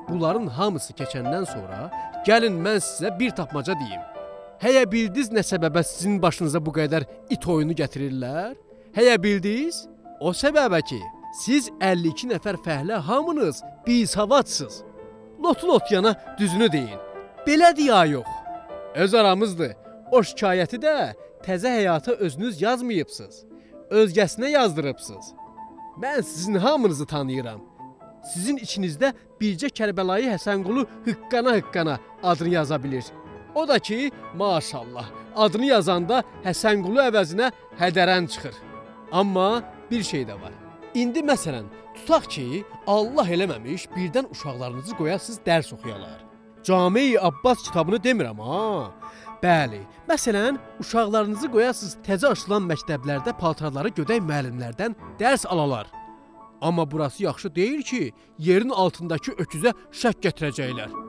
Bunların hamısı keçəndən sonra gəlin mən sizə bir tapmaca deyim. Həyə bildiniz nə səbəbə sizin başınıza bu qədər it oyunu gətirirlər? Həyə bildiniz? O səbəbə ki, siz 52 nəfər fəhlə hamınız bisavadsınız. Lot yana düzünü deyin. Belədir ya yox? Öz aramızdır. O şikayəti də təzə həyata özünüz yazmayıbsınız. Özgəsinə yazdırıbsınız. Mən sizin hamınızı tanıyıram. Sizin içinizdə bircə Kərbəlayı Həsənqulu hıqqana adını yaza bilir. O da ki, maşallah, adını yazanda Həsənqulu əvəzinə Hədərən çıxır. Amma bir şey də var. İndi məsələn, tutaq ki, Allah eləməmiş birdən uşaqlarınızı qoyasınız dərs oxuyalar. Cami-i Abbas kitabını demirəm ha. Bəli, məsələn, uşaqlarınızı qoyasınız təzə açılan məktəblərdə paltarları gödək müəllimlərdən dərs alalar. Amma burası yaxşı deyil ki, yerin altındakı öküzə şək gətirəcəklər.